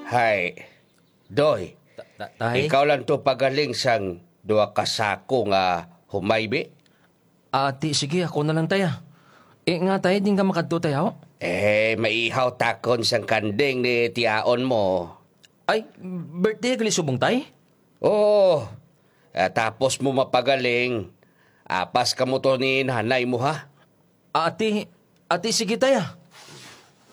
Hay, Doy, Tay? ikaw lang to pagaling sang duwa ka sako nga humaybi? Ati, sige, ako na lang taya. Nga tay, din ka makadto tayo? Maihaw takon sang kanding ni tiaon mo. Ay, birthday gali subong tay? Oo, tapos mo mapagaling. Apas ka mo to ni nanay mo ha? Ati, sige taya.